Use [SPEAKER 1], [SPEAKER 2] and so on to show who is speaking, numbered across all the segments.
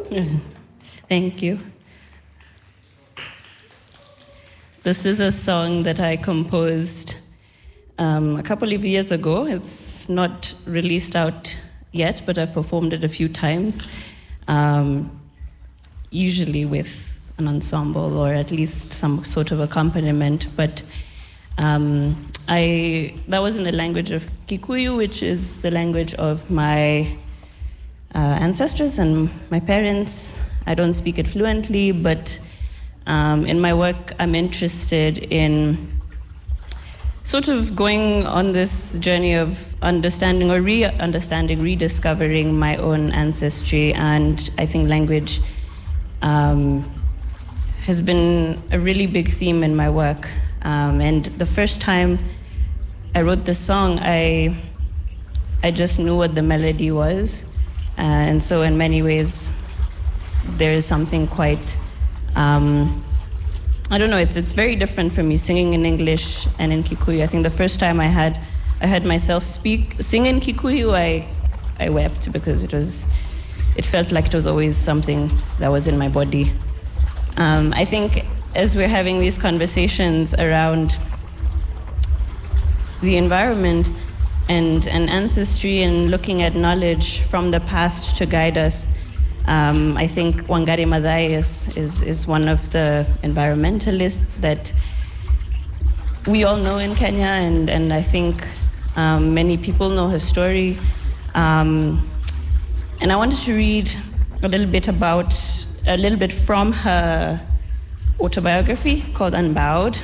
[SPEAKER 1] Thank you. This is a song that I composed a couple of years ago. It's not released out yet, but I performed it a few times, usually with an ensemble or at least some sort of accompaniment. But that was in the language of Kikuyu, which is the language of my ancestors and my parents. I don't speak it fluently, but in my work, I'm interested in sort of going on this journey of understanding or re-understanding, rediscovering my own ancestry. And I think language has been a really big theme in my work. And the first time I wrote the song, I just knew what the melody was. And so in many ways, there is something quite, I don't know, it's very different from me singing in English and in Kikuyu. I think the first time I heard myself sing in Kikuyu, I wept because it felt like it was always something that was in my body. I think as we're having these conversations around the environment and ancestry and looking at knowledge from the past to guide us, I think Wangari Maathai is one of the environmentalists that we all know in Kenya, and I think many people know her story. And I wanted to read a little bit from her autobiography called Unbowed.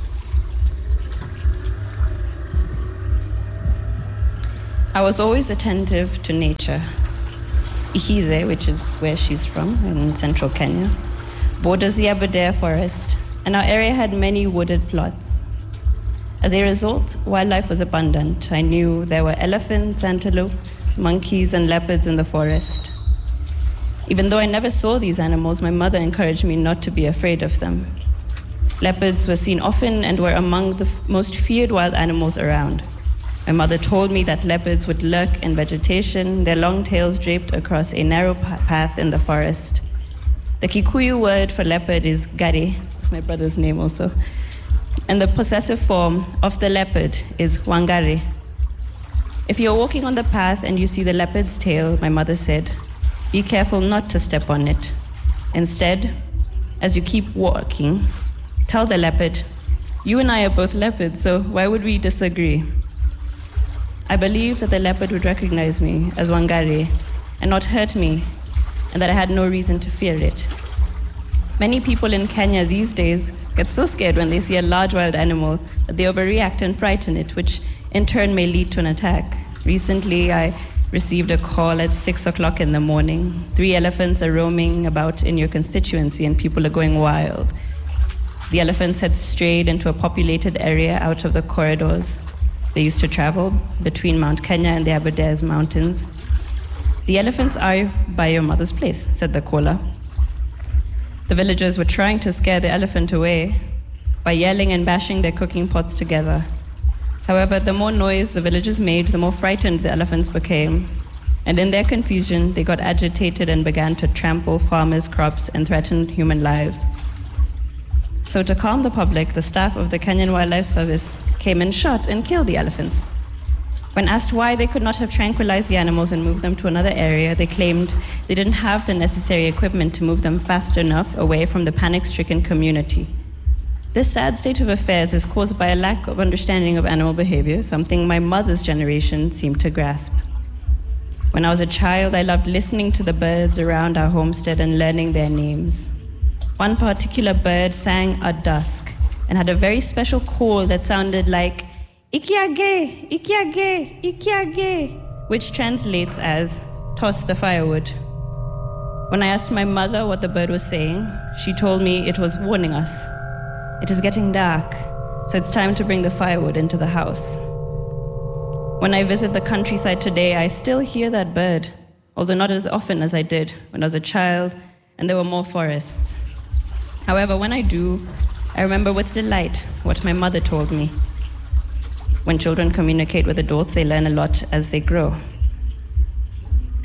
[SPEAKER 1] I was always attentive to nature. Ihithe, which is where she's from, in central Kenya, borders the Aberdare forest, and our area had many wooded plots. As a result, wildlife was abundant. I knew there were elephants, antelopes, monkeys, and leopards in the forest. Even though I never saw these animals, my mother encouraged me not to be afraid of them. Leopards were seen often and were among the most feared wild animals around. My mother told me that leopards would lurk in vegetation, their long tails draped across a narrow path in the forest. The Kikuyu word for leopard is gari, that's my brother's name also, and the possessive form of the leopard is wangari. If you're walking on the path and you see the leopard's tail, my mother said, be careful not to step on it. Instead, as you keep walking, tell the leopard, you and I are both leopards, so why would we disagree? I believed that the leopard would recognize me as Wangari and not hurt me, and that I had no reason to fear it. Many people in Kenya these days get so scared when they see a large wild animal that they overreact and frighten it, which in turn may lead to an attack. Recently, I received a call at 6 o'clock in the morning. 3 elephants are roaming about in your constituency and people are going wild. The elephants had strayed into a populated area out of the corridors. They used to travel between Mount Kenya and the Aberdares Mountains. The elephants are by your mother's place, said the caller. The villagers were trying to scare the elephant away by yelling and bashing their cooking pots together. However, the more noise the villagers made, the more frightened the elephants became. And in their confusion, they got agitated and began to trample farmers' crops and threaten human lives. So to calm the public, the staff of the Kenyan Wildlife Service came and shot and killed the elephants. When asked why they could not have tranquilized the animals and moved them to another area, they claimed they didn't have the necessary equipment to move them fast enough away from the panic-stricken community. This sad state of affairs is caused by a lack of understanding of animal behavior, something my mother's generation seemed to grasp. When I was a child, I loved listening to the birds around our homestead and learning their names. One particular bird sang at dusk and had a very special call that sounded like Ikiage, Ikiage, Ikiage, which translates as toss the firewood. When I asked my mother what the bird was saying, she told me it was warning us. It is getting dark, so it's time to bring the firewood into the house. When I visit the countryside today, I still hear that bird, although not as often as I did when I was a child and there were more forests. However, when I do, I remember with delight what my mother told me. When children communicate with adults, they learn a lot as they grow.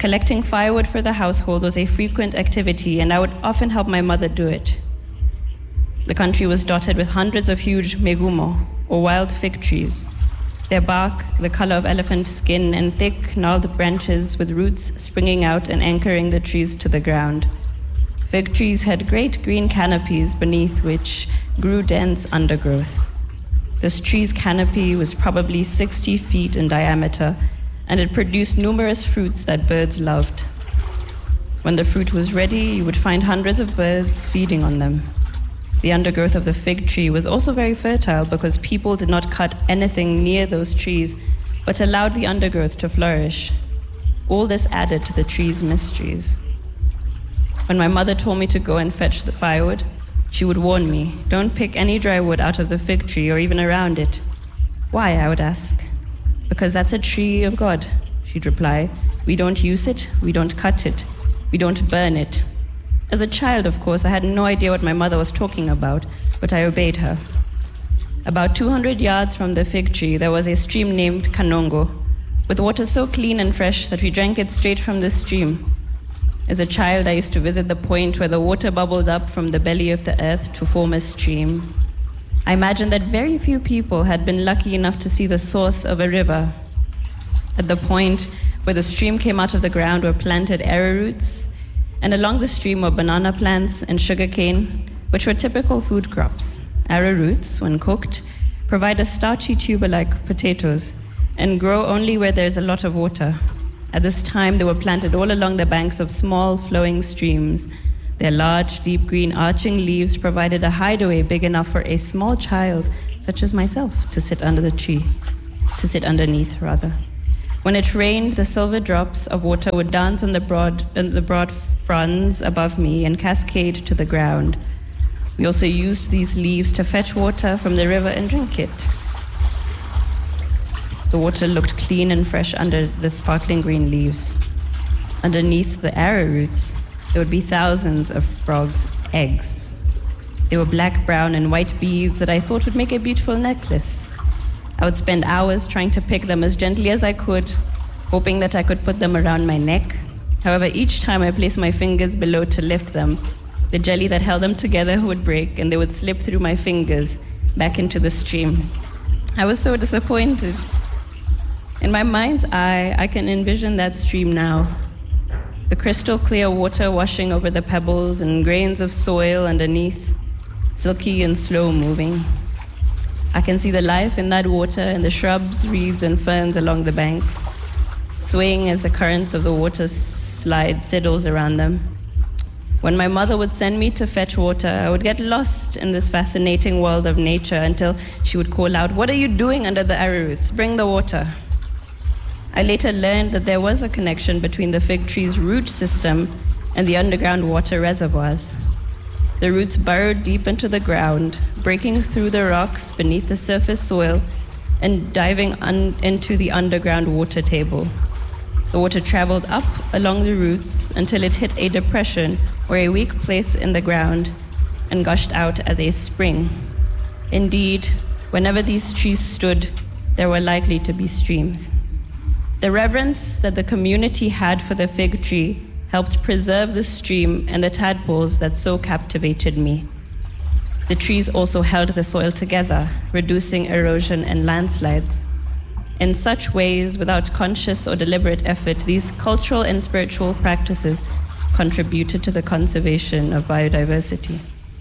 [SPEAKER 1] Collecting firewood for the household was a frequent activity, and I would often help my mother do it. The country was dotted with hundreds of huge megumo, or wild fig trees. Their bark, the color of elephant skin, and thick, gnarled branches with roots springing out and anchoring the trees to the ground. Fig trees had great green canopies beneath which grew dense undergrowth. This tree's canopy was probably 60 feet in diameter, and it produced numerous fruits that birds loved. When the fruit was ready, you would find hundreds of birds feeding on them. The undergrowth of the fig tree was also very fertile because people did not cut anything near those trees, but allowed the undergrowth to flourish. All this added to the tree's mysteries. When my mother told me to go and fetch the firewood, she would warn me, "Don't pick any dry wood out of the fig tree or even around it." "Why?" I would ask. "Because that's a tree of God," she'd reply. "We don't use it, we don't cut it, we don't burn it." As a child, of course, I had no idea what my mother was talking about, but I obeyed her. About 200 yards from the fig tree, there was a stream named Kanongo, with water so clean and fresh that we drank it straight from the stream. As a child, I used to visit the point where the water bubbled up from the belly of the earth to form a stream. I imagined that very few people had been lucky enough to see the source of a river. At the point where the stream came out of the ground were planted arrowroots, and along the stream were banana plants and sugarcane, which were typical food crops. Arrowroots, when cooked, provide a starchy tuber like potatoes and grow only where there's a lot of water. At this time, they were planted all along the banks of small flowing streams. Their large, deep green arching leaves provided a hideaway big enough for a small child, such as myself, to sit underneath. When it rained, the silver drops of water would dance on the broad fronds above me and cascade to the ground. We also used these leaves to fetch water from the river and drink it. The water looked clean and fresh under the sparkling green leaves. Underneath the arrowroots, there would be thousands of frogs' eggs. They were black, brown, and white beads that I thought would make a beautiful necklace. I would spend hours trying to pick them as gently as I could, hoping that I could put them around my neck. However, each time I placed my fingers below to lift them, the jelly that held them together would break and they would slip through my fingers back into the stream. I was so disappointed. In my mind's eye, I can envision that stream now. The crystal clear water washing over the pebbles and grains of soil underneath, silky and slow moving. I can see the life in that water and the shrubs, reeds, and ferns along the banks, swaying as the currents of the water slide siddles around them. When my mother would send me to fetch water, I would get lost in this fascinating world of nature until she would call out, "What are you doing under the arrowroots? Bring the water." I later learned that there was a connection between the fig tree's root system and the underground water reservoirs. The roots burrowed deep into the ground, breaking through the rocks beneath the surface soil and diving into the underground water table. The water traveled up along the roots until it hit a depression or a weak place in the ground and gushed out as a spring. Indeed, whenever these trees stood, there were likely to be streams. The reverence that the community had for the fig tree helped preserve the stream and the tadpoles that so captivated me. The trees also held the soil together, reducing erosion and landslides. In such ways, without conscious or deliberate effort, these cultural and spiritual practices contributed to the conservation of biodiversity.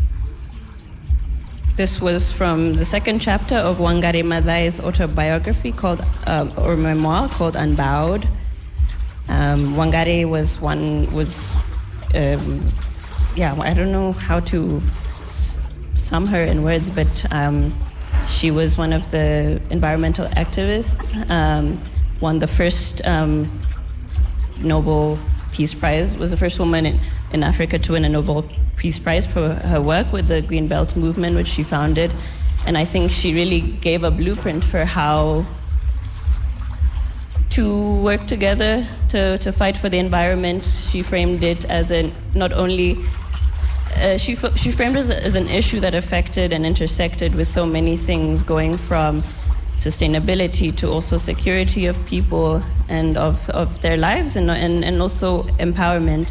[SPEAKER 1] This was from the second chapter of Wangari Maathai's autobiography or memoir called Unbowed. Wangari I don't know how to sum her in words, but she was one of the environmental activists, won the first Nobel Peace Prize, was the first woman in Africa to win a Nobel Peace Prize for her work with the Green Belt movement, which she founded. And I think she really gave a blueprint for how to work together to fight for the environment. She framed it as she framed it as an issue that affected and intersected with so many things, going from sustainability to also security of people and of their lives and also empowerment.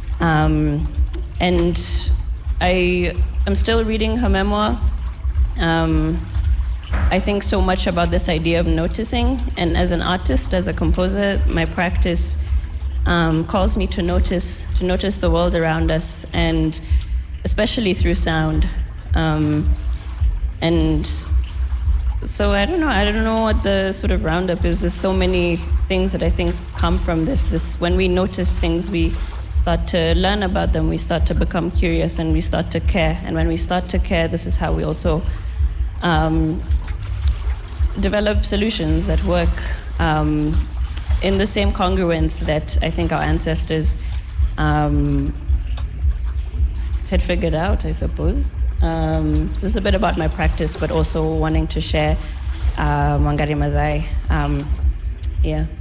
[SPEAKER 1] And I am still reading her memoir. I think so much about this idea of noticing, and as an artist, as a composer, my practice calls me to notice the world around us, and especially through sound. And so I don't know what the sort of roundup is. There's so many things that I think come from this. When we notice things, we start to learn about them, we start to become curious, and we start to care. And when we start to care, this is how we also develop solutions that work in the same congruence that I think our ancestors had figured out, I suppose. So it's a bit about my practice, but also wanting to share Wangari Maathai. Yeah.